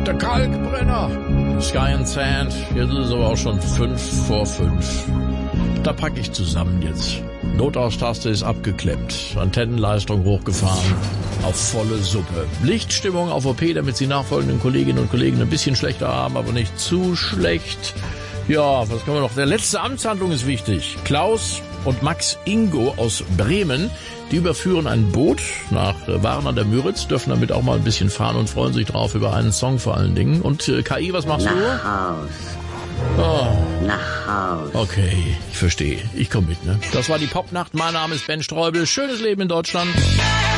der Kalkbrenner. Sky and Sand, jetzt ist es aber auch schon 5:05. Da packe ich zusammen jetzt. Notaustaste ist abgeklemmt, Antennenleistung hochgefahren, auf volle Suppe. Lichtstimmung auf OP, damit Sie nachfolgenden Kolleginnen und Kollegen ein bisschen schlechter haben, aber nicht zu schlecht. Ja, was können wir noch? Der letzte Amtshandlung ist wichtig. Klaus und Max Ingo aus Bremen, die überführen ein Boot nach Waren an der Müritz, dürfen damit auch mal ein bisschen fahren und freuen sich drauf über einen Song vor allen Dingen. Und KI, was machst du? Nach Haus. Oh. Nach Haus. Okay, ich verstehe. Ich komme mit, ne? Das war die Popnacht. Mein Name ist Ben Streubel. Schönes Leben in Deutschland.